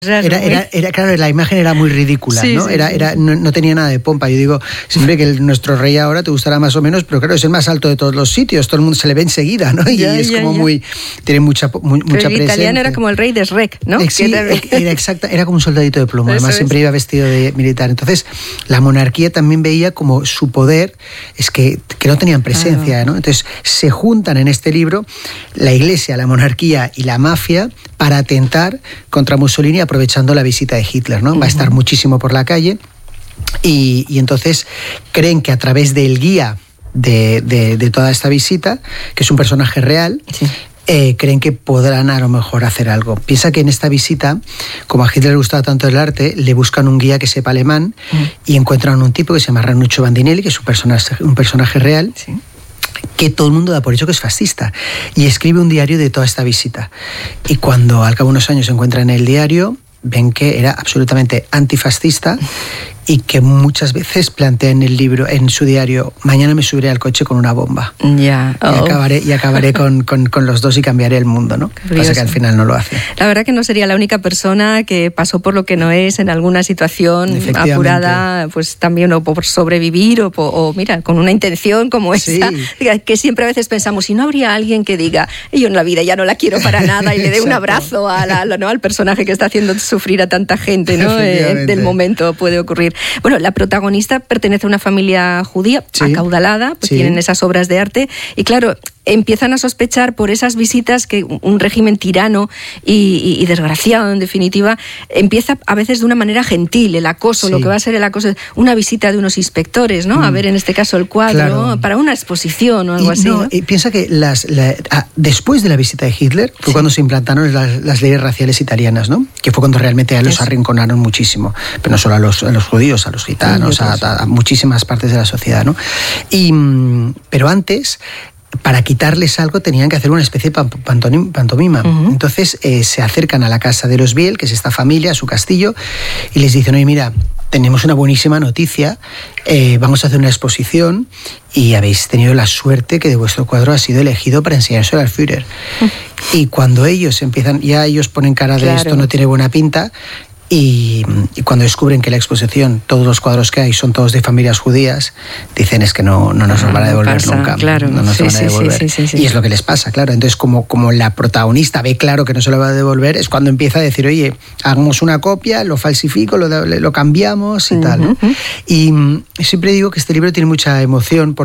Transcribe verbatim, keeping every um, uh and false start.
Era, era, era, claro, la imagen era muy ridícula, sí, ¿no? Sí, era, sí. Era, no, no tenía nada de pompa. Yo digo, siempre que el, nuestro rey ahora te gustará más o menos, pero claro, es el más alto de todos los sitios, todo el mundo se le ve enseguida, ¿no? Y ya, es ya, como ya. muy, tiene mucha, muy, mucha pero el presencia. italiano era como el rey de Shrek, ¿no? Sí, era, exacta, era como un soldadito de plomo, además siempre iba vestido de militar. Entonces, la monarquía también veía como su poder, es que, que no tenían presencia, ¿no? Entonces, se juntan en este libro la iglesia, la monarquía y la mafia para atentar contra Mussolini aprovechando la visita de Hitler, ¿no? Va a estar muchísimo por la calle y, y entonces creen que a través del guía de, de, de toda esta visita, que es un personaje real, sí. eh, creen que podrán a lo mejor hacer algo. Piensa que en esta visita, como a Hitler le gustaba tanto el arte, le buscan un guía que sepa alemán mm. y encuentran un tipo que se llama Ranuccio Bandinelli, que es un personaje, un personaje real, sí. que todo el mundo da por hecho que es fascista, y escribe un diario de toda esta visita. Y cuando al cabo de unos años se encuentra en el diario, ven que era absolutamente antifascista y que muchas veces plantea en el libro, en su diario, mañana me subiré al coche con una bomba. Ya. Oh. Y acabaré, y acabaré con, con, con los dos y cambiaré el mundo, ¿no? Pasa que al final no lo hace. La verdad que no sería la única persona que pasó por lo que no es en alguna situación apurada, pues también o por sobrevivir o, o mira, con una intención como sí. esa, que siempre a veces pensamos, si no habría alguien que diga, yo en la vida ya no la quiero para nada y le dé un abrazo a la, ¿no? al personaje que está haciendo sufrir a tanta gente, ¿no? eh, del momento puede ocurrir. Bueno, la protagonista pertenece a una familia judía sí. acaudalada, pues sí. tienen esas obras de arte y claro, empiezan a sospechar por esas visitas que un régimen tirano y, y, y desgraciado, en definitiva, empieza a veces de una manera gentil, el acoso, sí. lo que va a ser el acoso, una visita de unos inspectores, ¿no? Mm. A ver, en este caso, el cuadro, claro. para una exposición o algo y, así. No, ¿no? Y piensa que las, la, ah, después de la visita de Hitler fue sí. cuando se implantaron las, las leyes raciales italianas, ¿no? Que fue cuando realmente a los es. arrinconaron muchísimo, pero no solo a los, a los judíos, a los gitanos, sí, a, a, a muchísimas partes de la sociedad, ¿no? Y, pero antes, para quitarles algo tenían que hacer una especie de pantomima. Uh-huh. Entonces eh, se acercan a la casa de los Biel, que es esta familia, a su castillo, y les dicen, oye, mira, tenemos una buenísima noticia, eh, vamos a hacer una exposición y habéis tenido la suerte que de vuestro cuadro ha sido elegido para enseñárselo al Führer. Uh-huh. Y cuando ellos empiezan, ya ellos ponen cara de claro. esto no tiene buena pinta, Y, y cuando descubren que la exposición, todos los cuadros que hay son todos de familias judías, dicen es que no, no nos lo van a devolver pasa, nunca. Claro. No nos sí, lo van a devolver. Sí, sí, sí, sí, y sí. es lo que les pasa, claro. Entonces, como, como la protagonista ve claro que no se lo va a devolver, es cuando empieza a decir, oye, hagamos una copia, lo falsifico, lo, lo cambiamos y uh-huh. tal. Y, y siempre digo que este libro tiene mucha emoción.